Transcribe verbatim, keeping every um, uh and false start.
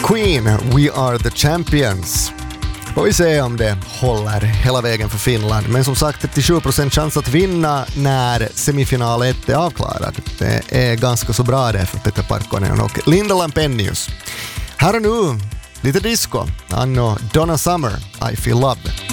Queen, We Are The Champions. Får vi se om det håller hela vägen för Finland. Men som sagt, trettiosju procent chans att vinna när semifinal ett är avklarad. Det är ganska så bra det för Peter Parkkonen och Linda Lampenius. Här och nu, lite disco. Anno Donna Summer, I Feel Love.